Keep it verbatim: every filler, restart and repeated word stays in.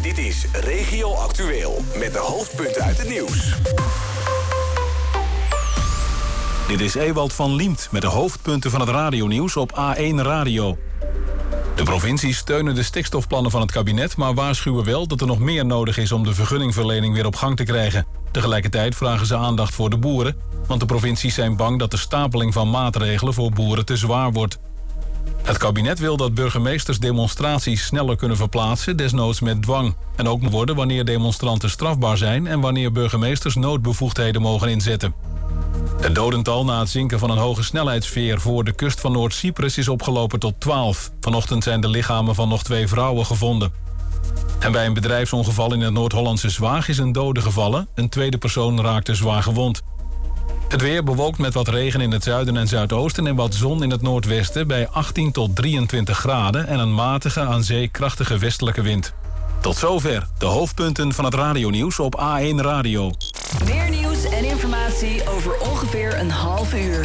Dit is Regio Actueel met de hoofdpunten uit het nieuws. Dit is Ewald van Liemt met de hoofdpunten van het radionieuws op A één Radio. De provincies steunen de stikstofplannen van het kabinet, maar waarschuwen wel dat er nog meer nodig is om de vergunningverlening weer op gang te krijgen. Tegelijkertijd vragen ze aandacht voor de boeren, want de provincies zijn bang dat de stapeling van maatregelen voor boeren te zwaar wordt. Het kabinet wil dat burgemeesters demonstraties sneller kunnen verplaatsen, desnoods met dwang. En ook moet worden wanneer demonstranten strafbaar zijn en wanneer burgemeesters noodbevoegdheden mogen inzetten. Het dodental na het zinken van een hoge snelheidsveer voor de kust van Noord-Cyprus is opgelopen tot twaalf. Vanochtend zijn de lichamen van nog twee vrouwen gevonden. En bij een bedrijfsongeval in het Noord-Hollandse Zwaag is een dode gevallen. Een tweede persoon raakte zwaar gewond. Het weer bewolkt met wat regen in het zuiden en zuidoosten en wat zon in het noordwesten bij achttien tot drieëntwintig graden en een matige aan zee krachtige westelijke wind. Tot zover de hoofdpunten van het radionieuws op A één Radio. Meer nieuws en informatie over ongeveer een half uur.